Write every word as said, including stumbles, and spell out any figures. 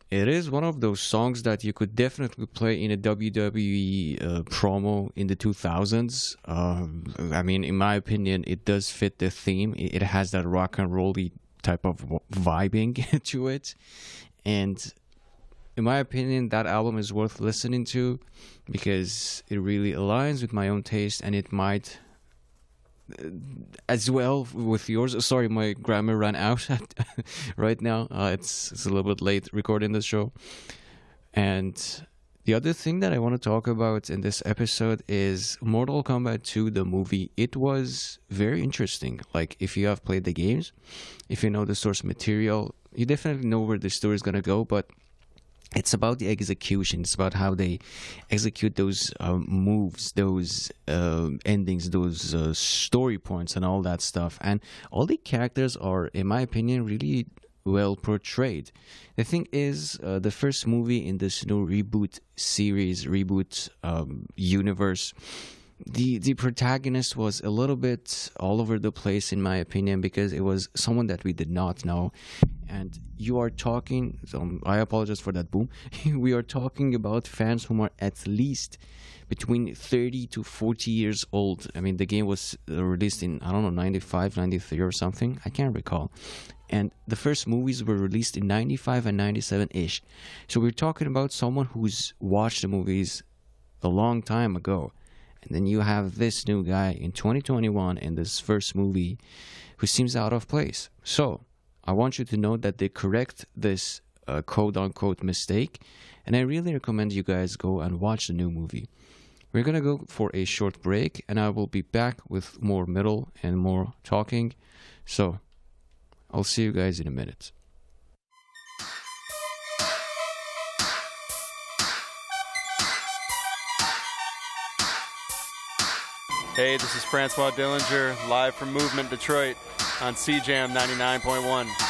It is one of those songs that you could definitely play in a W W E uh, promo in the two thousands. Um, I mean, in my opinion, it does fit the theme. It, it has that rock and rolly type of w- vibing to it. And in my opinion, that album is worth listening to because it really aligns with my own taste, and it might as well with yours. Sorry, my grammar ran out right now. Uh, it's it's a little bit late recording the show. And the other thing that I want to talk about in this episode is Mortal Kombat two, the movie. It was very interesting. Like, if you have played the games, if you know the source material, you definitely know where the story is gonna go. But it's about the execution. It's about how they execute those um, moves, those uh, endings, those uh, story points, and all that stuff. And all the characters are, in my opinion, really well portrayed. The thing is, uh, the first movie in this new reboot series, reboot um, universe, the the protagonist was a little bit all over the place, in my opinion, because it was someone that we did not know. And you are talking, so I apologize for that boom. We are talking about fans who are at least between thirty to forty years old. I mean, the game was uh, released in, I don't know, ninety-five, ninety-three or something. I can't recall. And the first movies were released in ninety-five and ninety-seven-ish. So we're talking about someone who's watched the movies a long time ago. And then you have this new guy in twenty twenty-one in this first movie who seems out of place. So I want you to know that they correct this uh, quote-unquote mistake, and I really recommend you guys go and watch the new movie. We're gonna go for a short break, and I will be back with more metal and more talking. So I'll see you guys in a minute. Hey, this is Francois Dillinger, live from Movement Detroit on C J A M ninety-nine point one.